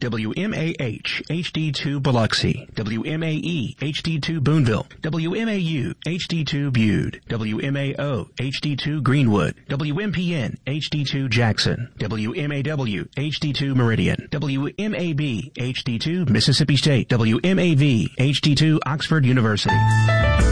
WMAH HD2 Biloxi, WMAE HD2 Boonville, WMAU HD2 Bude, WMAO HD2 Greenwood, WMPN HD2 Jackson, WMAW HD2 Meridian, WMAB HD2 Mississippi State, WMAV HD2 Oxford University.